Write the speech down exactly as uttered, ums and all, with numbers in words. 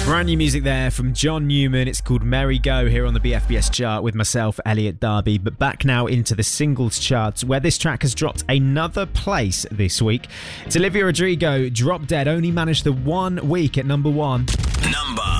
Brand new music there from John Newman. It's called Merry Go here on the B F B S chart with myself, Elliot Darby. But back now into the singles charts, where this track has dropped another place this week. It's Olivia Rodrigo, Drop Dead, only managed the one week at number one. Number